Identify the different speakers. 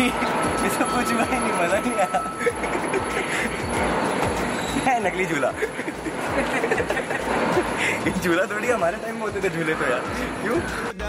Speaker 1: ये तो कुछ हुआ ही नहीं, मजा नहीं आया। है नकली झूला। ये झूला थोड़ी हमारे टाइम में होते थे झूले तो यार, क्यों?